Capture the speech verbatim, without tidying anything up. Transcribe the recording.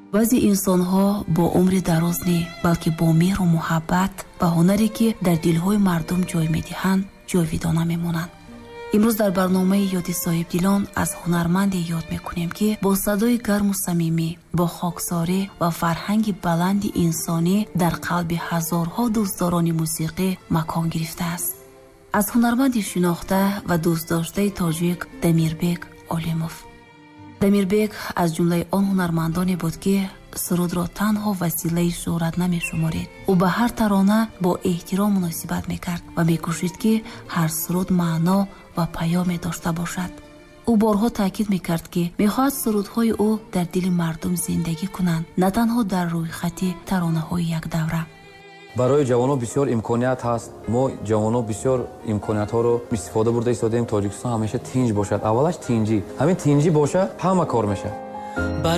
баъзе инсонҳо бо умри дароз не, балки бо меҳру муҳаббат ва ҳунаре ки дар дилҳои мардум ҷой медиҳанд, ҷойвидона мемонанд. имрӯз дар барномаи ёди соҳибдилон аз ҳунарманде ёд мекунем ки бо садои гарму самимӣ, бо хоксорӣ ва фарҳанги баланди инсонӣ дар қалби ҳазорҳо дӯстдорони мусиқӣ макон гирифтааст. аз ҳунарманди шинохта ва дӯстдоштаи тоҷик Дамирбек Олимов. Дамирбек аз ҷумлаи он ҳунармандоне буд ки сурудро танҳо василаи шӯҳрат намешуморид. ӯ ба ҳар тарона бо эҳтиром муносибат мекард ва мекӯшид ки ҳар суруд маъно ва паёме дошта бошад. ӯ борҳо таъкид мекард ки мехоҳад сурудҳои ӯ дар дили мардум зиндагӣ кунанд, на танҳо дар рӯйхати таронаҳои якдавра. барои ҷавонон бисёр имконият ҳаст. мо ҷавонон бисёр имкониятҳоро истифода бурда истодем. тоҷикистон ҳамеша тинҷ бошад. аввалаш тинҷӣ. ҳамин тинҷӣ боша, ҳама кор мешавад. бар